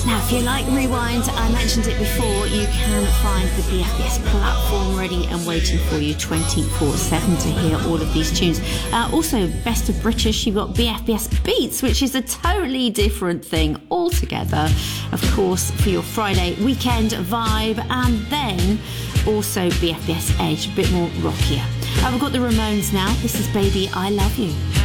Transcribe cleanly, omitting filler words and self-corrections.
Now, if you like Rewind, I mentioned it before, you can find the BFBS platform ready and waiting for you 24/7 to hear all of these tunes. Also, Best of British, you've got BFBS Beats, which is a totally different thing altogether. Of course, for your Friday weekend vibe, and then also BFBS Edge, a bit more rockier. We've got the Ramones now. This is Baby, I Love You.